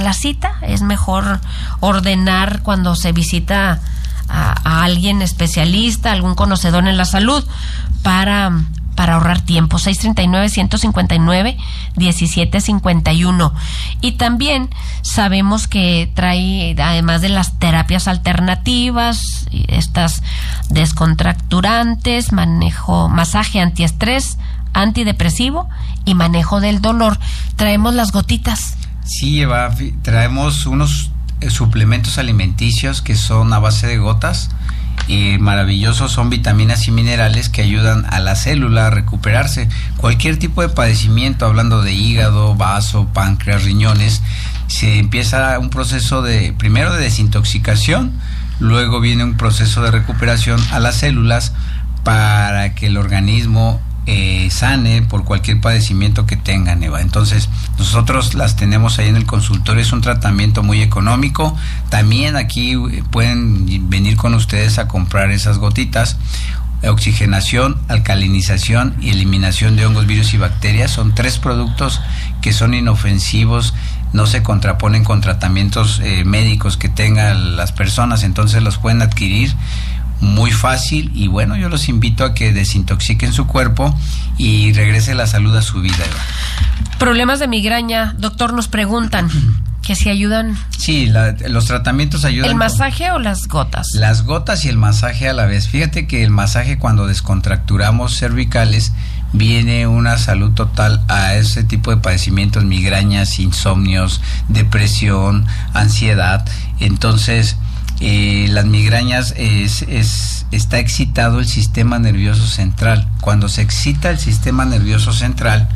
la cita. Es mejor ordenar cuando se visita a alguien especialista, algún conocedor en la salud, para ahorrar tiempo. 639-159-1751. Y también sabemos que trae, además de las terapias alternativas, estas descontracturantes, masaje antiestrés, antidepresivo y manejo del dolor. Traemos las gotitas. Sí, Eva, traemos unos suplementos alimenticios que son a base de gotas. Maravillosos, son vitaminas y minerales que ayudan a la célula a recuperarse. Cualquier tipo de padecimiento, hablando de hígado, vaso, páncreas, riñones, se empieza un proceso primero de desintoxicación, luego viene un proceso de recuperación a las células para que el organismo sane por cualquier padecimiento que tengan, Eva. Entonces, nosotros las tenemos ahí en el consultorio, es un tratamiento muy económico. También aquí pueden venir con ustedes a comprar esas gotitas. Oxigenación, alcalinización y eliminación de hongos, virus y bacterias son 3 productos que son inofensivos, no se contraponen con tratamientos médicos que tengan las personas, entonces los pueden adquirir muy fácil. Y bueno, yo los invito a que desintoxiquen su cuerpo y regrese la salud a su vida, Eva. Problemas de migraña, doctor, nos preguntan que si ayudan. Sí, los tratamientos ayudan. ¿El masaje o las gotas? Las gotas y el masaje a la vez. Fíjate que el masaje, cuando descontracturamos cervicales, viene una salud total a ese tipo de padecimientos: migrañas, insomnios, depresión, ansiedad. Entonces, las migrañas está excitado el sistema nervioso central. Cuando se excita el sistema nervioso central,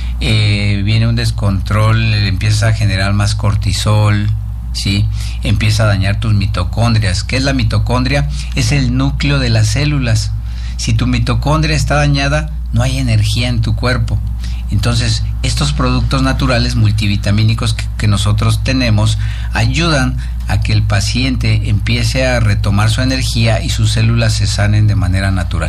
viene un descontrol, empieza a generar más cortisol, ¿sí? Empieza a dañar tus mitocondrias. ¿Qué es la mitocondria? Es el núcleo de las células. Si tu mitocondria está dañada, no hay energía en tu cuerpo. Entonces, estos productos naturales multivitamínicos que nosotros tenemos ayudan a que el paciente empiece a retomar su energía y sus células se sanen de manera natural.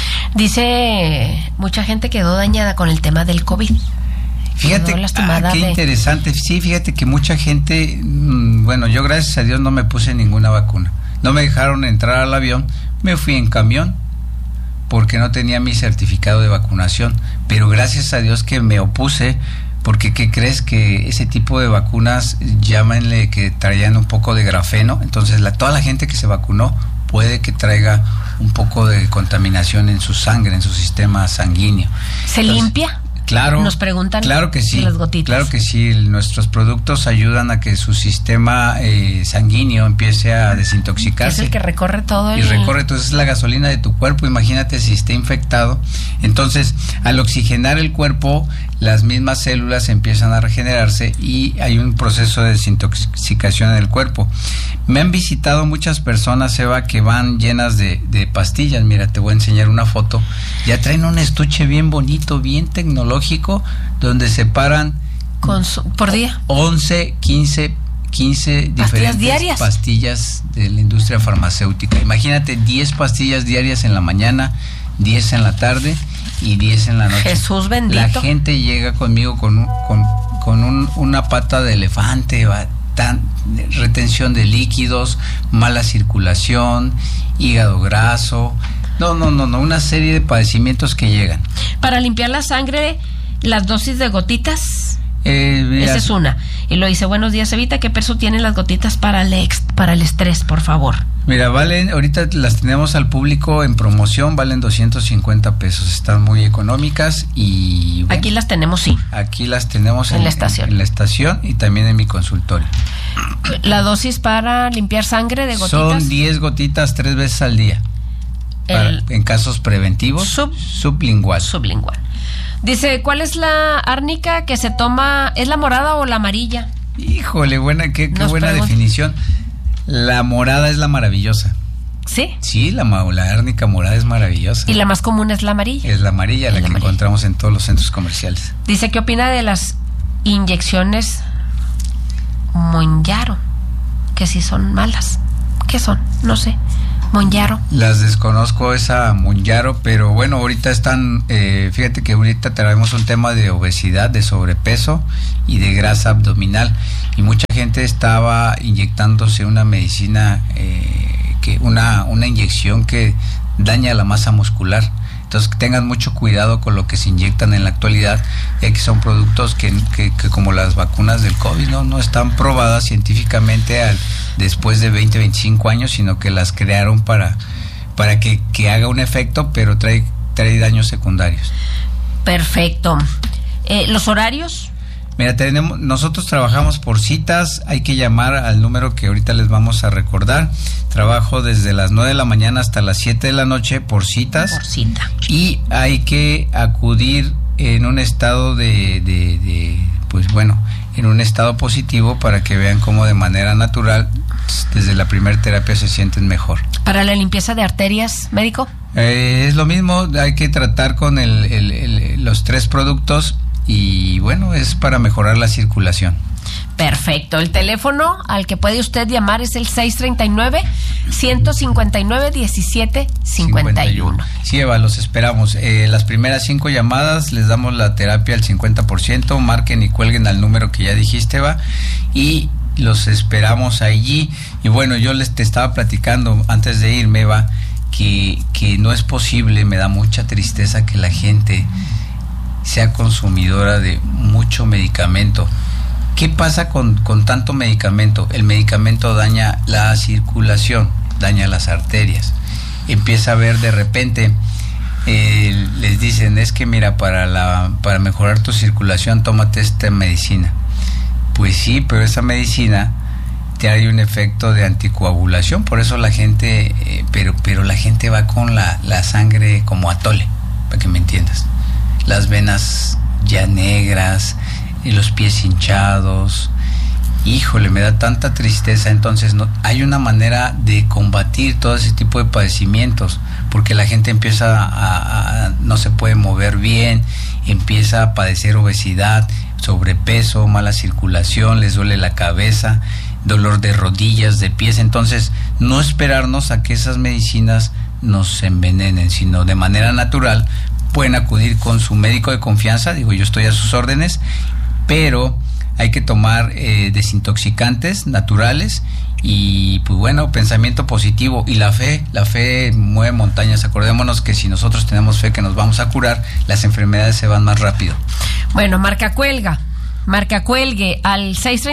Dice, mucha gente quedó dañada con el tema del COVID. Fíjate, qué interesante. Sí, fíjate que mucha gente, bueno, yo gracias a Dios no me puse ninguna vacuna. No me dejaron entrar al avión, me fui en camión porque no tenía mi certificado de vacunación, pero gracias a Dios que me opuse, porque ¿qué crees? Que ese tipo de vacunas, llámenle que traían un poco de grafeno, entonces toda la gente que se vacunó puede que traiga un poco de contaminación en su sangre, en su sistema sanguíneo. ¿Se limpia? Claro. Nos preguntan. Claro que sí. Las gotitas. Claro que sí. Nuestros productos ayudan a que su sistema sanguíneo empiece a desintoxicarse. Es el que recorre todo. Y recorre, entonces es la gasolina de tu cuerpo. Imagínate si está infectado. Entonces, al oxigenar el cuerpo, las mismas células empiezan a regenerarse y hay un proceso de desintoxicación en el cuerpo. Me han visitado muchas personas, Eva, que van llenas de pastillas. Mira, te voy a enseñar una foto. Ya traen un estuche bien bonito, bien tecnológico, donde separan por día 11, 15 diferentes diarias. Pastillas de la industria farmacéutica. Imagínate, 10 pastillas diarias en la mañana, 10 en la tarde y 10 en la noche. Jesús bendito. La gente llega conmigo con una pata de elefante, retención de líquidos, mala circulación, hígado graso. No, una serie de padecimientos que llegan. Para limpiar la sangre, las dosis de gotitas, esa es una. Y lo dice, buenos días, Evita, ¿qué precio tienen las gotitas para el estrés, por favor? Mira, ahorita las tenemos al público en promoción, valen 250 pesos, están muy económicas y... Bueno, aquí las tenemos, sí. Aquí las tenemos en la estación. En la estación y también en mi consultorio. La dosis para limpiar sangre de gotitas. Son 10 gotitas 3 veces al día. En casos preventivos, sublingual. Dice, ¿cuál es la árnica que se toma? ¿Es la morada o la amarilla? Híjole, qué buena definición. La morada es la maravillosa. ¿Sí? Sí, la árnica morada es maravillosa. ¿Y la más común es la amarilla? Es la amarilla, la que encontramos en todos los centros comerciales. Dice, ¿qué opina de las inyecciones Mounjaro? Que si son malas. ¿Qué son? No sé. Monjaro. Las desconozco, esa Monjaro, pero bueno, ahorita están, fíjate que ahorita traemos un tema de obesidad, de sobrepeso y de grasa abdominal, y mucha gente estaba inyectándose una medicina, una inyección que daña la masa muscular. Entonces tengan mucho cuidado con lo que se inyectan en la actualidad, ya que son productos que como las vacunas del COVID no están probadas científicamente después de 20, 25 años, sino que las crearon para que haga un efecto, pero trae daños secundarios. Perfecto. ¿Los horarios? Mira, nosotros trabajamos por citas, hay que llamar al número que ahorita les vamos a recordar. Trabajo desde las 9 de la mañana hasta las 7 de la noche por citas. Por cita. Y hay que acudir en un estado en un estado positivo para que vean cómo de manera natural, desde la primera terapia se sienten mejor. ¿Para la limpieza de arterias, médico? Es lo mismo, hay que tratar con los 3 productos. Y bueno, es para mejorar la circulación. Perfecto. El teléfono al que puede usted llamar es el 639-159-1751. Sí, Eva, los esperamos. Las primeras 5 llamadas les damos la terapia al 50%. Marquen y cuelguen al número que ya dijiste, Eva, y los esperamos allí. Y bueno, yo te estaba platicando antes de irme, Eva, que no es posible, me da mucha tristeza que la gente sea consumidora de mucho medicamento. ¿Qué pasa con tanto medicamento? El medicamento daña la circulación, daña las arterias. Empieza a ver de repente, les dicen, es que mira, para mejorar tu circulación, tómate esta medicina. Pues sí, pero esa medicina te hay un efecto de anticoagulación, por eso la gente, pero la gente va con la sangre como atole, para que me entiendas. Las venas ya negras y los pies hinchados. Híjole, me da tanta tristeza. Entonces hay una manera de combatir todo ese tipo de padecimientos, porque la gente empieza no se puede mover bien, empieza a padecer obesidad, sobrepeso, mala circulación, les duele la cabeza, dolor de rodillas, de pies. Entonces, no esperarnos a que esas medicinas nos envenenen, sino de manera natural pueden acudir con su médico de confianza. Digo, yo estoy a sus órdenes, pero hay que tomar desintoxicantes naturales y pues bueno, pensamiento positivo y la fe mueve montañas. Acordémonos que si nosotros tenemos fe que nos vamos a curar, las enfermedades se van más rápido. Bueno, marca cuelgue al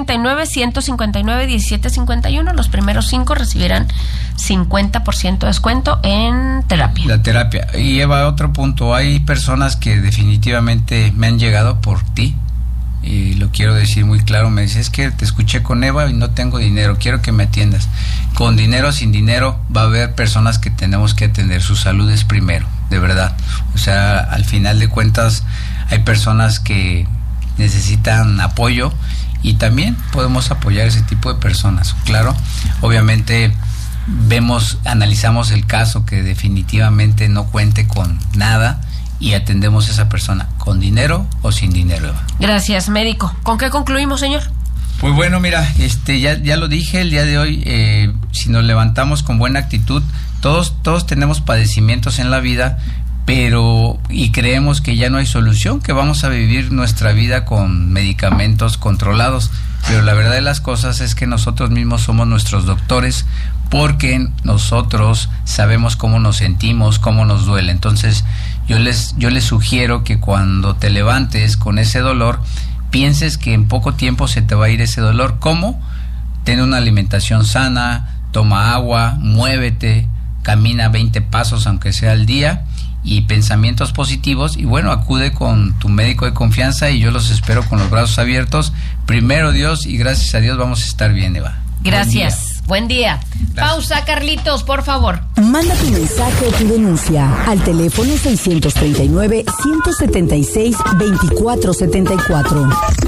639-159-1751. Los primeros 5 recibirán 50% de descuento en terapia. La terapia. Y Eva, otro punto, hay personas que definitivamente me han llegado por ti, y lo quiero decir muy claro, me dice, es que te escuché con Eva y no tengo dinero, quiero que me atiendas. Con dinero o sin dinero va a haber personas que tenemos que atender, su salud es primero, de verdad. O sea, al final de cuentas hay personas que necesitan apoyo y también podemos apoyar ese tipo de personas. Claro, obviamente analizamos el caso que definitivamente no cuente con nada y atendemos a esa persona con dinero o sin dinero. Gracias, médico. ¿Con qué concluimos, señor? Pues bueno, mira, ya lo dije el día de hoy, si nos levantamos con buena actitud, todos tenemos padecimientos en la vida, y creemos que ya no hay solución, que vamos a vivir nuestra vida con medicamentos controlados, pero la verdad de las cosas es que nosotros mismos somos nuestros doctores, porque nosotros sabemos cómo nos sentimos, cómo nos duele. Entonces yo les sugiero que cuando te levantes con ese dolor, pienses que en poco tiempo se te va a ir ese dolor. ¿Cómo? Ten una alimentación sana, toma agua, muévete, camina 20 pasos aunque sea al día, y pensamientos positivos, y bueno, acude con tu médico de confianza y yo los espero con los brazos abiertos. Primero Dios, y gracias a Dios vamos a estar bien, Eva. Gracias. Buen día. Pausa, Carlitos, por favor. Manda tu mensaje o tu denuncia al teléfono 639-176-2474.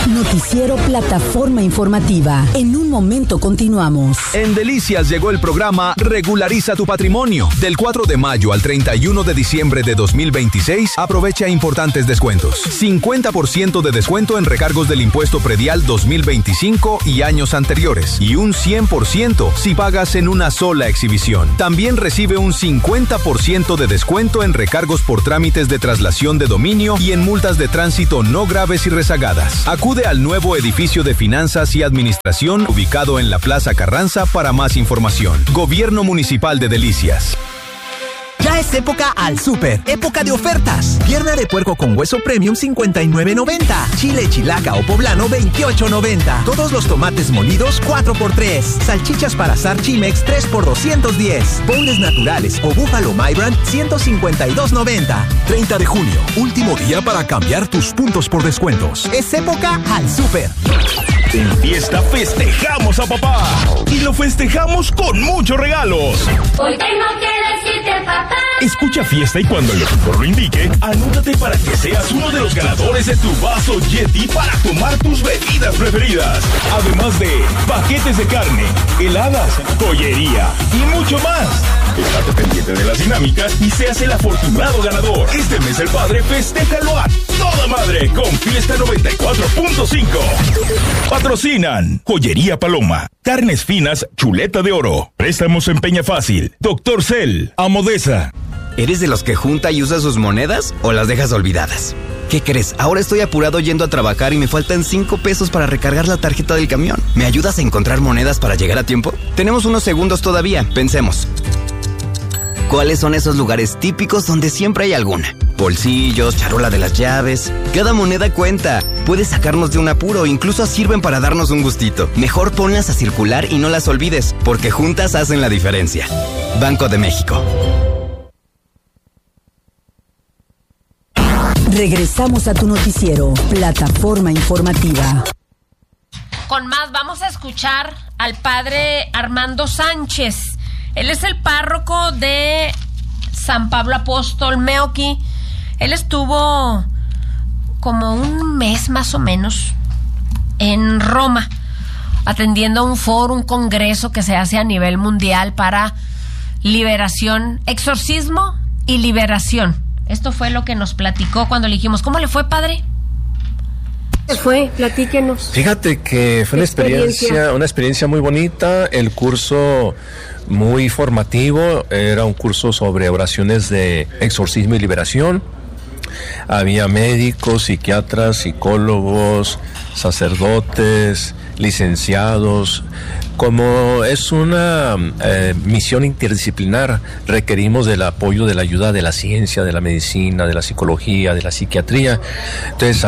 Noticiero Plataforma Informativa. En un momento continuamos. En Delicias llegó el programa Regulariza tu Patrimonio. Del 4 de mayo al 31 de diciembre de 2026, aprovecha importantes descuentos. 50% de descuento en recargos del impuesto predial 2025 y años anteriores. Y un 100% si pagas en una sola exhibición. También recibe un 50% de descuento en recargos por trámites de traslación de dominio y en multas de tránsito no graves y rezagadas. Acude al nuevo edificio de Finanzas y Administración ubicado en la Plaza Carranza para más información. Gobierno Municipal de Delicias. Ya es época al súper, época de ofertas. Pierna de puerco con hueso premium $59.90. Chile chilaca o poblano $28.90. Todos los tomates molidos 4x3. Salchichas para asar Chimex 3x $210. Boneless naturales o búfalo My Brand $152.90. 30 de junio, último día para cambiar tus puntos por descuentos. Es época al súper. En Fiesta festejamos a papá y lo festejamos con muchos regalos. Hoy tengo que decirte, papá. Escucha Fiesta y cuando el locutor lo indique, anótate para que seas uno de los ganadores de tu vaso Yeti para tomar tus bebidas preferidas. Además de paquetes de carne, heladas, joyería y mucho más. Estate pendiente de las dinámicas y seas el afortunado ganador. Este mes el padre festéjalo a toda madre con Fiesta 94.5. Patrocinan Joyería Paloma, Carnes Finas Chuleta de Oro, Préstamos en Peña Fácil, Dr. Cel, Amodesa. ¿Eres de los que junta y usa sus monedas o las dejas olvidadas? ¿Qué crees? Ahora estoy apurado yendo a trabajar y me faltan 5 pesos para recargar la tarjeta del camión. ¿Me ayudas a encontrar monedas para llegar a tiempo? Tenemos unos segundos todavía, pensemos. ¿Cuáles son esos lugares típicos donde siempre hay alguna? Bolsillos, charola de las llaves. Cada moneda cuenta. Puede sacarnos de un apuro, incluso sirven para darnos un gustito. Mejor ponlas a circular y no las olvides, porque juntas hacen la diferencia. Banco de México. Regresamos a tu noticiero, Plataforma Informativa. Con más, vamos a escuchar al padre Armando Sánchez. Él es el párroco de San Pablo Apóstol Meoqui. Él estuvo como un mes más o menos en Roma, atendiendo un foro, un congreso que se hace a nivel mundial para liberación, exorcismo y liberación. Esto fue lo que nos platicó cuando le dijimos, ¿cómo le fue, padre? Platíquenos. Fíjate que fue una experiencia muy bonita. El curso muy formativo, era un curso sobre oraciones de exorcismo y liberación. Había médicos, psiquiatras, psicólogos, sacerdotes, licenciados. Como es una misión interdisciplinar, requerimos del apoyo, de la ayuda de la ciencia, de la medicina, de la psicología, de la psiquiatría. Entonces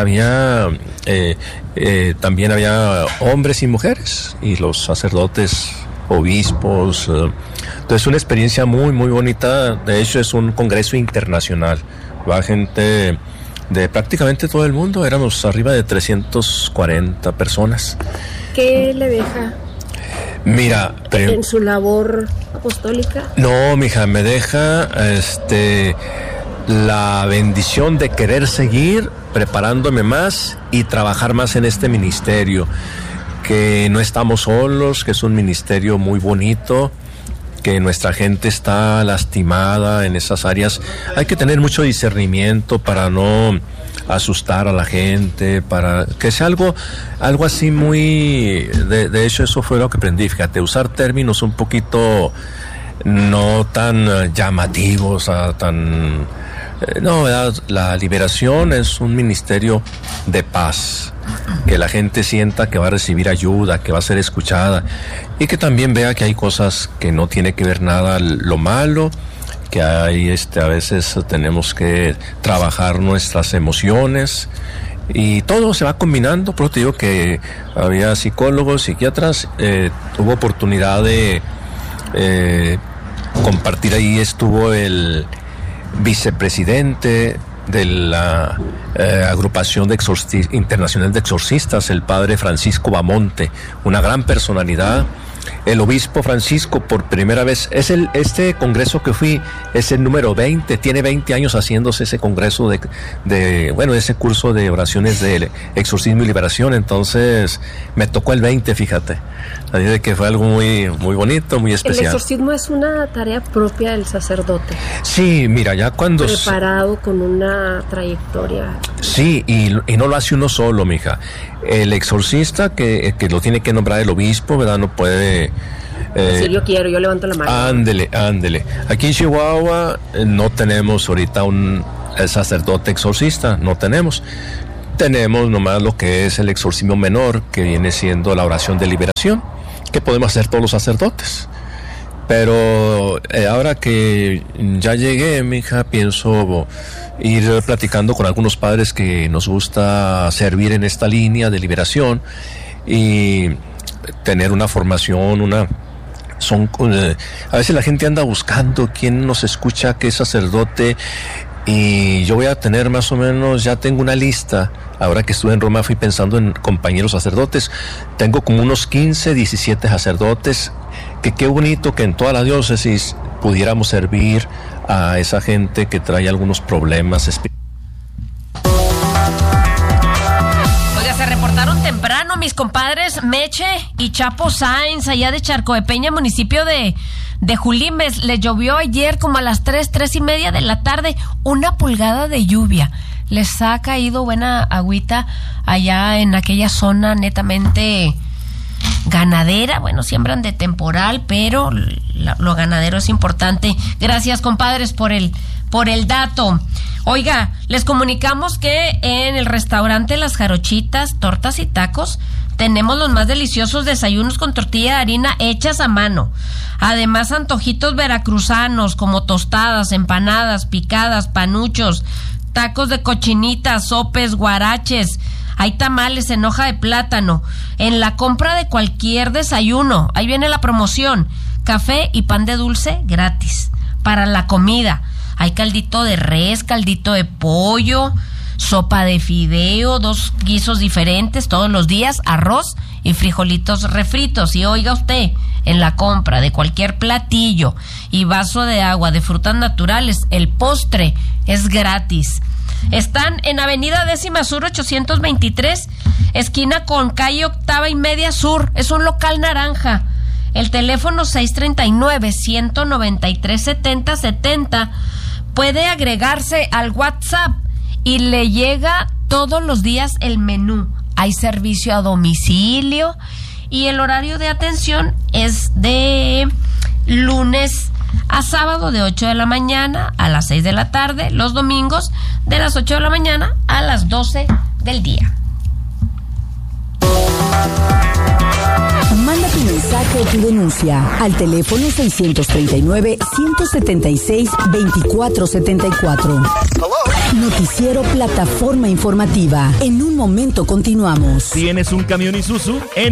también había hombres y mujeres, y los sacerdotes, obispos. Entonces una experiencia muy, muy bonita. De hecho es un congreso internacional. Va gente de prácticamente todo el mundo. Éramos arriba de 340 personas. ¿Qué le deja? Mira, en su labor apostólica. No, mija, me deja la bendición de querer seguir preparándome más y trabajar más en este ministerio, que no estamos solos, que es un ministerio muy bonito, que nuestra gente está lastimada en esas áreas. Hay que tener mucho discernimiento para no asustar a la gente, para que sea algo así muy... De hecho, eso fue lo que aprendí, fíjate, usar términos un poquito no tan llamativos, no, ¿verdad? La liberación es un ministerio de paz, que la gente sienta que va a recibir ayuda, que va a ser escuchada, y que también vea que hay cosas que no tiene que ver nada lo malo, que hay a veces tenemos que trabajar nuestras emociones, y todo se va combinando. Por eso te digo que había psicólogos, psiquiatras. Tuvo oportunidad de compartir ahí, estuvo el vicepresidente de la agrupación internacional de exorcistas, el padre Francisco Bamonte, una gran personalidad. el obispo Francisco por primera vez, este congreso que fui es el número 20, tiene 20 años haciéndose ese congreso ese curso de oraciones de exorcismo y liberación, entonces me tocó el 20, fíjate, así de que fue algo muy, muy bonito, muy especial. ¿El exorcismo es una tarea propia del sacerdote? Sí, mira, ya cuando... Preparado con una trayectoria. Sí, y no lo hace uno solo, mija. El exorcista que lo tiene que nombrar el obispo, ¿verdad? No puede... decir yo quiero, yo levanto la mano. Ándele. Aquí en Chihuahua no tenemos ahorita un sacerdote exorcista, no tenemos. Tenemos nomás lo que es el exorcismo menor, que viene siendo la oración de liberación, que podemos hacer todos los sacerdotes. Pero ahora que ya llegué, mija, pienso ir platicando con algunos padres que nos gusta servir en esta línea de liberación y tener una formación, a veces la gente anda buscando quién nos escucha, qué sacerdote, y yo voy a tener más o menos, ya tengo una lista. Ahora que estuve en Roma fui pensando en compañeros sacerdotes, tengo como unos 15, 17 sacerdotes, que qué bonito que en toda la diócesis pudiéramos servir a esa gente que trae algunos problemas espirituales. Oiga, se reportaron temprano mis compadres Meche y Chapo Sainz, allá de Charco de Peña, municipio de Julimes. Les llovió ayer como a las 3:30 de la tarde, 1 pulgada de lluvia. Les ha caído buena agüita allá en aquella zona netamente ganadera. Bueno, siembran de temporal, pero lo ganadero es importante. Gracias, compadres, por el dato. Oiga, les comunicamos que en el restaurante Las Jarochitas, Tortas y Tacos tenemos los más deliciosos desayunos con tortilla de harina hechas a mano. Además, antojitos veracruzanos como tostadas, empanadas, picadas, panuchos, tacos de cochinita, sopes, guaraches. Hay tamales en hoja de plátano. En la compra de cualquier desayuno, ahí viene la promoción, café y pan de dulce gratis. Para la comida, hay caldito de res, caldito de pollo, sopa de fideo, 2 guisos diferentes todos los días, arroz y frijolitos refritos. Y oiga usted, en la compra de cualquier platillo y vaso de agua de frutas naturales, el postre es gratis. Están en Avenida 10ª Sur 823, esquina con calle 8ª y media Sur. Es un local naranja. El teléfono 639-193-7070. Puede agregarse al WhatsApp y le llega todos los días el menú. Hay servicio a domicilio y el horario de atención es de lunes a sábado de 8 de la mañana a las 6 de la tarde, los domingos de las 8 de la mañana a las 12 del día. Manda tu mensaje o tu denuncia al teléfono 639-176-2474. Noticiero Plataforma Informativa. En un momento continuamos. ¿Tienes un camión Isuzu? En